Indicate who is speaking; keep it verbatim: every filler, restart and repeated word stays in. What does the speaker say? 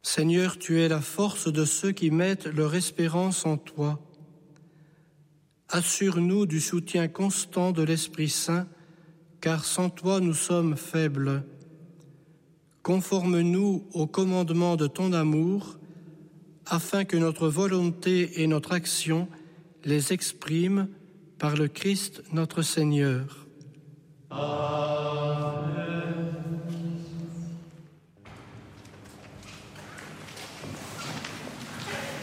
Speaker 1: Seigneur, tu es la force de ceux qui mettent leur espérance en toi. Assure-nous du soutien constant de l'Esprit Saint, car sans toi nous sommes faibles. Conforme-nous au commandement de ton amour, afin que notre volonté et notre action les expriment par le Christ notre Seigneur. Amen.